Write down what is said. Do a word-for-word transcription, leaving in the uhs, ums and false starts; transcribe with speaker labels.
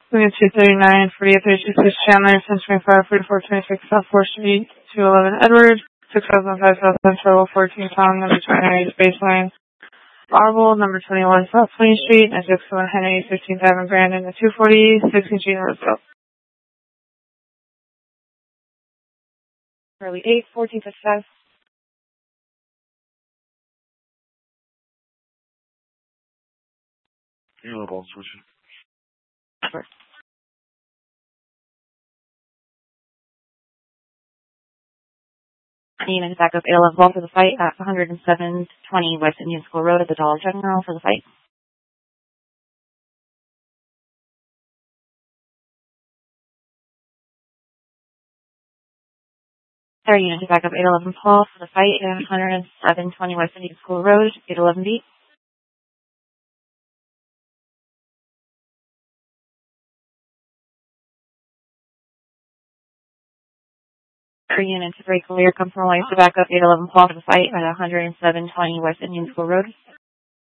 Speaker 1: two thirty-nine, forty-eight thirty-six Chandler, Century Fire, forty-four twenty-six South fourth Street, two eleven Edward, six thousand five South Central, fourteen Pound, number twenty-nine Baseline, Marble, number twenty-one South Plain Street, and six one Henry, fifteenth Avenue Brandon, and two forty, sixteenth Street, Northville. Early eight, fourteen fifty-five.
Speaker 2: You know, ball switching.
Speaker 1: Sure.
Speaker 3: Unit backup eight eleven Ball for the fight at one oh seven twenty West Indian School Road at the Dollar General for the fight. Air unit to backup eight eleven Paul for the fight at one oh seven twenty West Indian School Road, eight eleven B. Air unit to break clear, come from Life to backup eight eleven Paul for the fight at one oh seven twenty West Indian School Road.